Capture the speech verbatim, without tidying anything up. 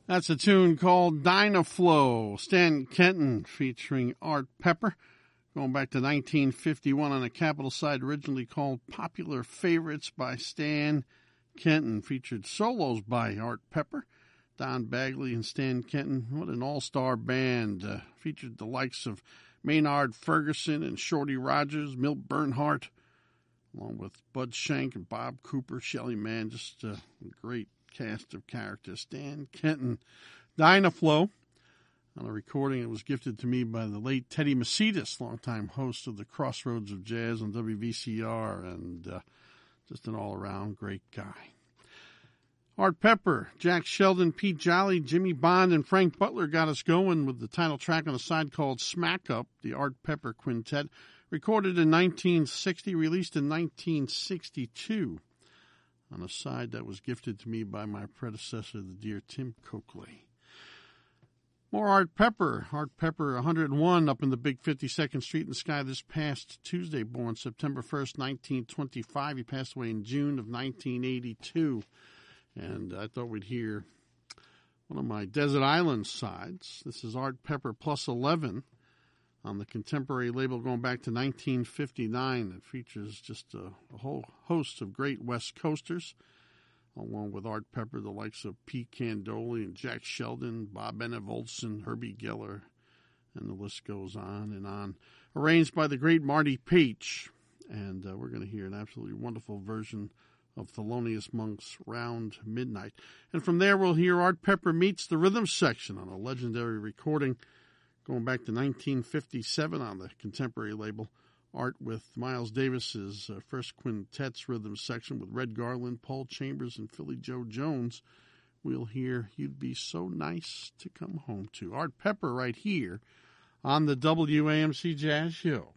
That's a tune called Dynaflow, Stan Kenton featuring Art Pepper, going back to nineteen fifty-one on a Capitol side, originally called Popular Favorites by Stan Kenton, featured solos by Art Pepper, Don Bagley, and Stan Kenton. What an all-star band. Uh, featured the likes of Maynard Ferguson and Shorty Rogers, Milt Bernhardt, along with Bud Shank and Bob Cooper, Shelly Manne, just uh, a great cast of characters. Stan Kenton, Dynaflow, on a recording that was gifted to me by the late Teddy Macedas, longtime host of the Crossroads of Jazz on W V C R, and uh, just an all-around great guy. Art Pepper, Jack Sheldon, Pete Jolly, Jimmy Bond, and Frank Butler got us going with the title track on a side called Smack Up, the Art Pepper Quintet, recorded in nineteen sixty, released in nineteen sixty-two. On a side that was gifted to me by my predecessor, the dear Tim Coakley. More Art Pepper. Art Pepper, one hundred one, up in the big fifty-second Street in the Sky this past Tuesday, born September first, nineteen twenty-five. He passed away in June of nineteen eighty-two. And I thought we'd hear one of my Desert Island sides. This is Art Pepper plus eleven. On the contemporary label going back to nineteen fifty-nine. It features just a, a whole host of great West Coasters, along with Art Pepper, the likes of Pete Candoli and Jack Sheldon, Bob Enevolson, Herbie Geller, and the list goes on and on. Arranged by the great Marty Paich, and uh, we're going to hear an absolutely wonderful version of Thelonious Monk's Round Midnight. And from there we'll hear Art Pepper meets the rhythm section on a legendary recording going back to nineteen fifty-seven on the contemporary label, Art with Miles Davis's uh, first quintet's rhythm section with Red Garland, Paul Chambers, and Philly Joe Jones. We'll hear You'd Be So Nice to Come Home To. Art Pepper right here on the W A M C Jazz Show.